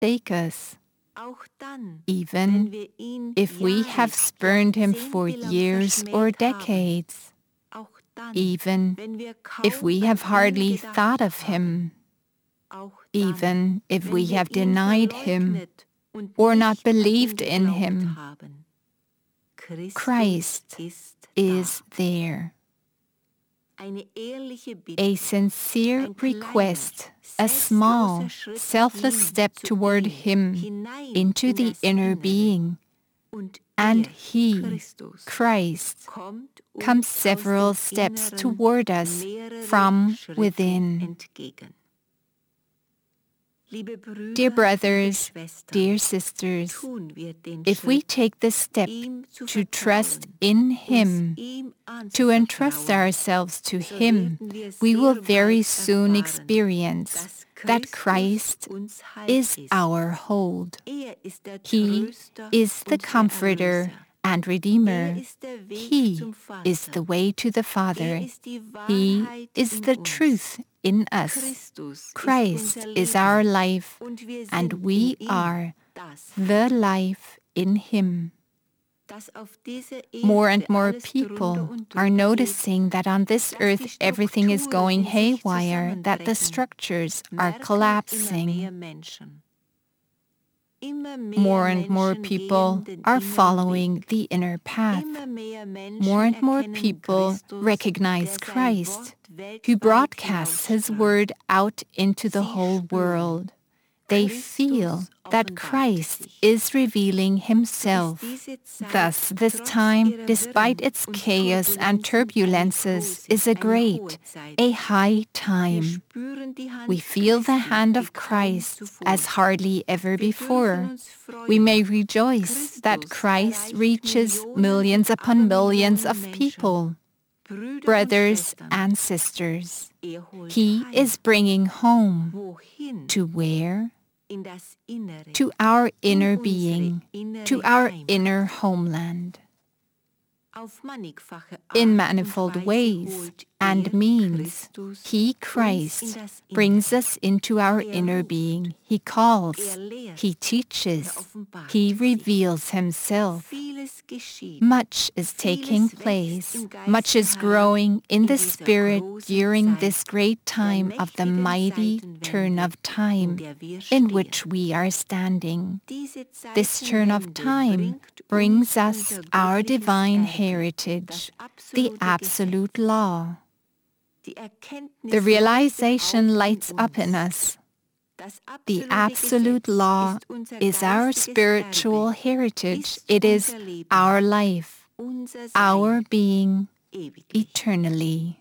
forsake us, auch dann, even wenn wir ihn if we have Jahre, spurned him for jahrzehntelang years or verschmäht haben. decades, Auch dann, even wenn wir if kaum we an have ihn hardly gedacht thought of haben. him, Auch even if wenn we wir have ihn denied him verleugnet und or not nicht an ihn believed in geglaubt him. haben. Christ ist is there. Eine ehrliche Bitte, A sincere ein kleiner, request, a small, selbstloser Schritt selfless hin step zu toward ihm, him hinein into in the das inner Innere. being, Und and he, Christus, Christ, kommt uns comes aus several dem steps Inneren toward us mehrere from Schritte within. entgegen. Liebe Brüder, Dear liebe brothers, Schwestern, dear sisters, tun wir den if we Schritt, take the step ihm zu to trust vertrauen, in uns him, ihm to entrust anzuvertrauen, ourselves to so him, werden wir we will sehr very bald soon erfahren, experience dass that Christ uns Halt is ist. our hold. Ist der He Tröster is the und der Comforter Erlöser. and Redeemer. Ist der Weg He zum is Vater. the way to the Father. Ist die He Wahrheit is in the uns. truth in us. Christus Christ ist unser is Leben. our life, Und wir and sind we in ihm are das the life in him. dass auf dieser More Erde and more alles drunter people und are drüber noticing that on this dass earth die everything is Strukturen going in sich haywire, that the zusammenbrechen. structures are Merken immer mehr collapsing. Menschen. Immer More mehr and more Menschen people gehen den are inneren following Weg. the inner path. Immer mehr Menschen More and more erkennen people Christus, recognize der sein Christ, Wort who weltweit broadcasts his hinausstrahlt. word out into the Sie whole spüren, world. They Christus feel that offenbart Christ sich. is revealing So ist himself. diese Zeit, Thus, this trotz time, ihrer despite Wirren its und chaos and Turbulenzen, eine turbulences, große, is a eine hohe great, Zeit. a high Wir time. spüren die Hand We feel the Christi hand wie of kaum Christ zuvor. as hardly ever Wir dürfen before. uns freuen. We may rejoice that Christus Christ erreicht reaches Millionen millions und upon millions Abermillionen of Menschen. people, Brüder und brothers Schwestern, and sisters. holt He heim. is bringing home. Wohin? To where? In das Innere. To our inner unsere being, innere to our Heimat. inner homeland. Auf mannigfache Art In und manifold Weise ways holt and means, Christus He, uns in Christ, das brings Innere. us into our inner ruft, being. He calls, lehrt, He teaches, offenbart He sich. reveals Himself. Vieles geschieht. Much is taking Vieles wächst place, im Geiste much is heran growing in in the dieser Spirit großen during Zeit this great time of the mächtigen mighty Zeitenwende, turn of in time der wir in stehen. which we are standing. Diese This turn of Zeitenwende time brings us unser our göttliches divine Erbe, heritage, das the absolute absolute Gesetz. law. Die Erkenntnis The realization leuchtet auf lights in up in uns. us. Das The absolute absolute Gesetz law ist unser is our geistiges spiritual Erbe, heritage. ist It is unser Leben, our life, unser Sein, our being ewiglich. eternally.